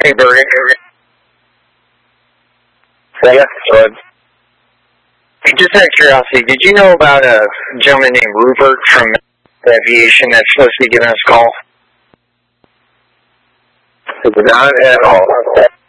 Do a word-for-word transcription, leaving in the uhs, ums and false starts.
Hey, Bergen. Yeah, go ahead. Just out of curiosity, did you know about a gentleman named Rupert from Aviation that's supposed to be giving us a call? Not at all.